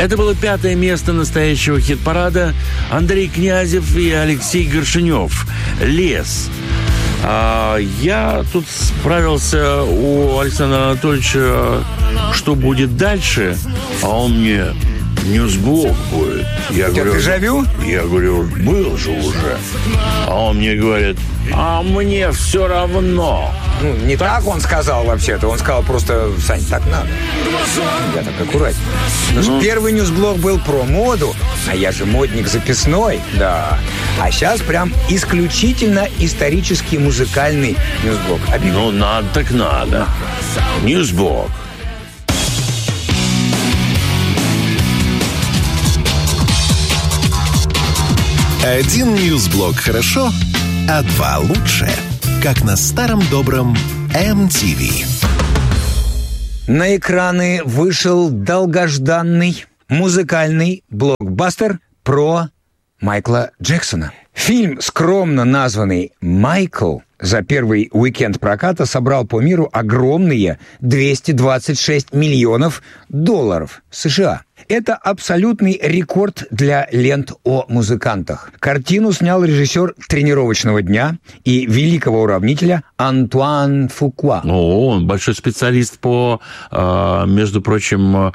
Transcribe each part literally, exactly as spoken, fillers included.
Это было пятое место настоящего хит-парада. Андрей Князев и Алексей Горшенев. «Лес». А я тут справился у Александра Анатольевича, что будет дальше, а он мне: «Ньюсблок будет». Я говорю, дежавю? Я говорю, был же уже. А он мне говорит: а мне все равно. Ну, не так, так он сказал вообще-то. Он сказал просто: Сань, так надо. Я так аккуратнее. Ну, первый ньюсблок был про моду, а я же модник записной. Да. А сейчас прям исключительно исторический музыкальный ньюсблок. Объявим. Ну, надо так надо. Ньюсблок. Один ньюсблок хорошо, а два лучше. Как на старом добром эм ти ви. На экраны вышел долгожданный музыкальный блокбастер про Майкла Джексона. Фильм, скромно названный «Майкл», за первый уикенд проката собрал по миру огромные двести двадцать шесть миллионов долларов США. Это абсолютный рекорд для лент о музыкантах. Картину снял режиссер «Тренировочного дня» и великого уравнителя Антуан Фукуа. О, он большой специалист по, между прочим,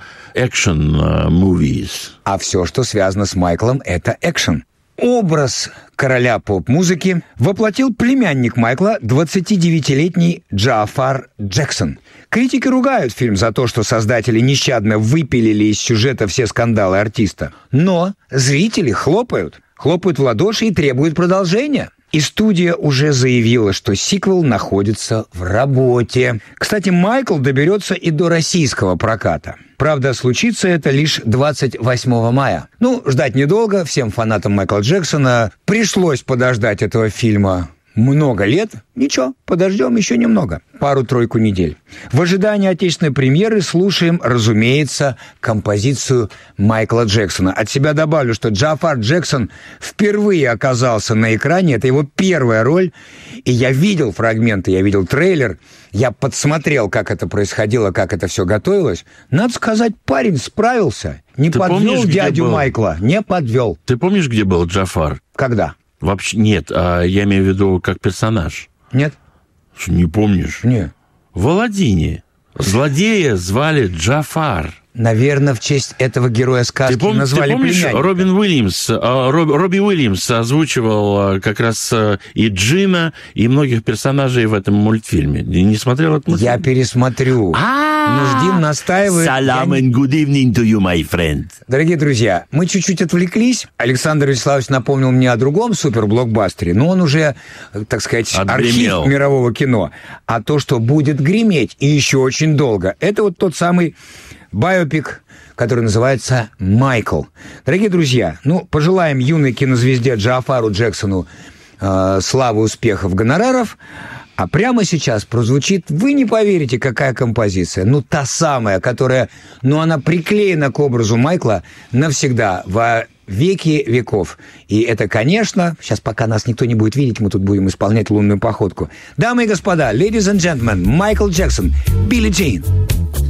экшн-мувис. А все, что связано с Майклом, это экшен. Образ короля поп-музыки воплотил племянник Майкла, двадцатидевятилетний Джафар Джексон. Критики ругают фильм за то, что создатели нещадно выпилили из сюжета все скандалы артиста. Но зрители хлопают, хлопают в ладоши и требуют продолжения. И студия уже заявила, что сиквел находится в работе. Кстати, Майкл доберется и до российского проката. Правда, случится это лишь двадцать восьмого мая. Ну, ждать недолго. Всем фанатам Майкла Джексона пришлось подождать этого фильма много лет. Ничего, подождем еще немного. Пару-тройку недель. В ожидании отечественной премьеры слушаем, разумеется, композицию Майкла Джексона. От себя добавлю, что Джафар Джексон впервые оказался на экране. Это его первая роль. И я видел фрагменты, я видел трейлер. Я подсмотрел, как это происходило, как это все готовилось. Надо сказать, парень справился. Не Ты подвел помнишь, дядю был? Майкла. Не подвел. Ты помнишь, где был Джафар? Когда? Вообще нет, а я имею в виду как персонаж. Нет? Что, не помнишь? Нет. В Аладдине злодея звали Джафар. Наверное, в честь этого героя сказки ты пом- назвали ты помнишь, племянника. Робин Уильямс, Роб, Робби Уильямс озвучивал как раз и Джина, и многих персонажей в этом мультфильме. Не смотрел этот мультфильм? Я пересмотрю. Нуждин настаивает. Salam and good evening to you, my friend. Дорогие друзья, мы чуть-чуть отвлеклись. Александр Вячеславович напомнил мне о другом суперблокбастере, но он уже, так сказать, Отгремел. архив мирового кино. А то, что будет греметь и еще очень долго, это вот тот самый байопик, который называется «Майкл». Дорогие друзья, ну, пожелаем юной кинозвезде Джафару Джексону э, славы, успехов, гонораров. А прямо сейчас прозвучит, вы не поверите, какая композиция. Ну, та самая, которая, ну, она приклеена к образу Майкла навсегда, во веки веков. И это, конечно, сейчас пока нас никто не будет видеть, мы тут будем исполнять лунную походку. Дамы и господа, ladies and gentlemen, Майкл Джексон, Билли Джин.